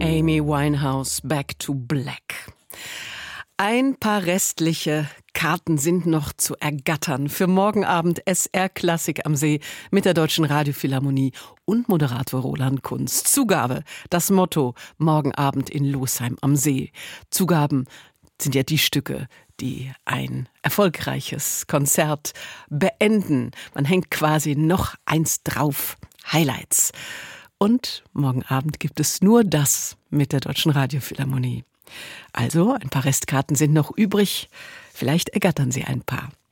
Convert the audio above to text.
Amy Winehouse, Back to Black. Ein paar restliche Karten sind noch zu ergattern für morgen Abend SR Klassik am See mit der Deutschen Radiophilharmonie und Moderator Roland Kunz. Zugabe, das Motto, morgen Abend in Losheim am See. Zugaben sind ja die Stücke, die ein erfolgreiches Konzert beenden. Man hängt quasi noch eins drauf. Highlights. Und morgen Abend gibt es nur das mit der Deutschen Radiophilharmonie. Also, ein paar Restkarten sind noch übrig. Vielleicht ergattern Sie ein paar.